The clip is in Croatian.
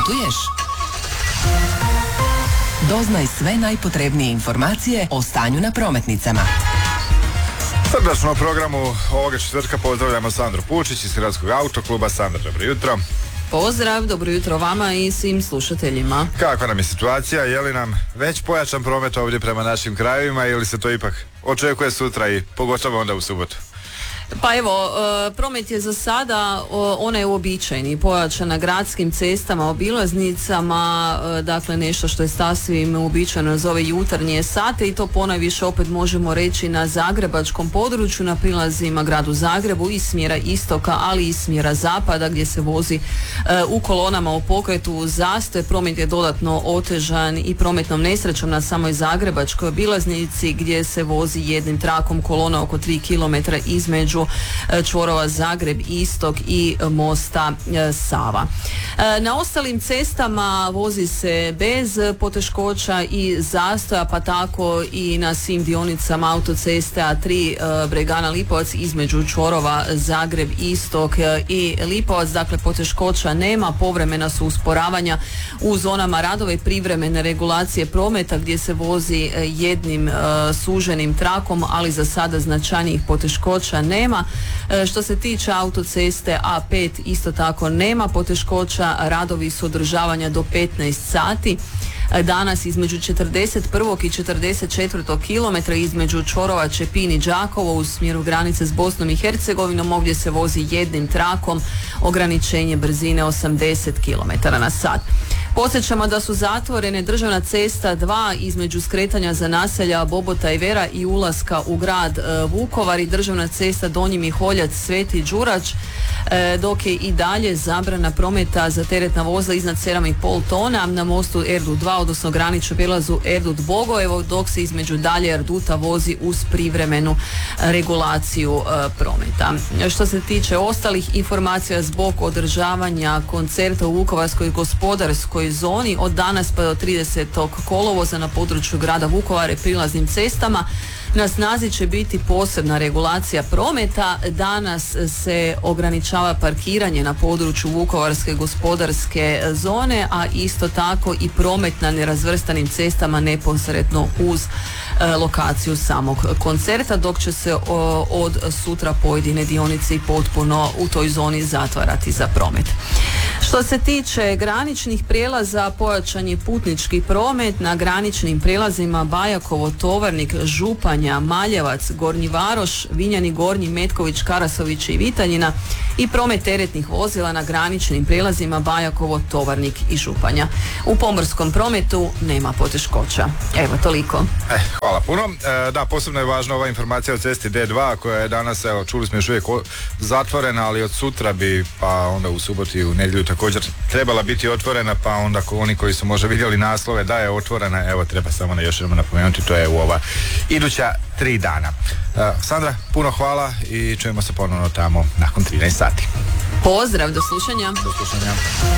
putuješ? Doznaj sve najpotrebnije informacije o stanju na prometnicama. Srdačno u programu ovoga četvrtka pozdravljamo Sandru Pučić iz Hrvatskog autokluba. Sandra, dobro jutro. Pozdrav, dobro jutro vama i svim slušateljima. Kakva nam je situacija? Je li nam već pojačan promet ovdje prema našim krajevima ili se to ipak očekuje sutra i pogotovo onda u subotu? Pa evo, promet je za sada onaj uobičajeni, pojačan na gradskim cestama, obilaznicama, dakle nešto što je sasvim uobičajeno za ove jutarnje sate i to ponajviše opet možemo reći na zagrebačkom području, na prilazima gradu Zagrebu iz smjera istoka, ali i smjera zapada gdje se vozi u kolonama u pokretu zastoj. Promet je dodatno otežan i prometnom nesrećom na samoj zagrebačkoj obilaznici gdje se vozi jednim trakom kolona oko 3 km između čvorova Zagreb istok i mosta Sava. Na ostalim cestama vozi se bez poteškoća i zastoja, pa tako i na svim dionicama autoceste A3 Bregana Lipovac između čvorova Zagreb istok i Lipovac. Dakle, poteškoća nema, povremena su usporavanja u zonama radova i privremene regulacije prometa gdje se vozi jednim suženim trakom, ali za sada značajnijih poteškoća nema. Što se tiče autoceste A5 isto tako nema poteškoća, radovi su održavanja do 15 sati. Danas između 41. i 44. km između čvorova Čepin i Đakovo u smjeru granice s Bosnom i Hercegovinom, ovdje se vozi jednim trakom, ograničenje brzine 80 km na sat. Podsjećamo da su zatvorene državna cesta 2 između skretanja za naselja Bobota i Vera i ulaska u grad Vukovar i državna cesta Donji Miholjac Sveti Đurač, dok je i dalje zabrana prometa za teretna vozila iznad 7,5 tona na mostu Erdut 2, odnosno graničnom prijelazu Erdut Bogojevo, dok se između dalje Erduta vozi uz privremenu regulaciju prometa. Što se tiče ostalih informacija zbog održavanja koncerta u Vukovarskoj gospodarskoj zoni od danas pa do 30. kolovoza na području grada Vukovara i prilaznim cestama, na snazi će biti posebna regulacija prometa. Danas se ograničava parkiranje na području Vukovarske gospodarske zone, a isto tako i promet na nerazvrstanim cestama neposredno uz lokaciju samog koncerta, dok će se od sutra pojedine dionice i potpuno u toj zoni zatvarati za promet. Što se tiče graničnih prijelaza, pojačan je putnički promet na graničnim prijelazima Bajakovo, Tovarnik, Županja, Maljevac, Gornji Varoš, Vinjani Gornji, Metković, Karasović i Vitaljina i promet teretnih vozila na graničnim prijelazima Bajakovo, Tovarnik i Županja. U pomorskom prometu nema poteškoća. Evo, toliko. Hvala puno. Da, posebno je važna ova informacija o cesti D2 koja je danas, evo, čuli smo još uvijek zatvorena, ali od sutra bi, pa onda u subotu i u nedjelju također trebala biti otvorena, pa onda oni koji su možda vidjeli naslove da je otvorena, evo, treba samo još jednom napomenuti, to je u ova iduća 3 dana. Sandra, puno hvala i čujemo se ponovno tamo nakon 13 sati. Pozdrav, do slušanja. Do slušanja.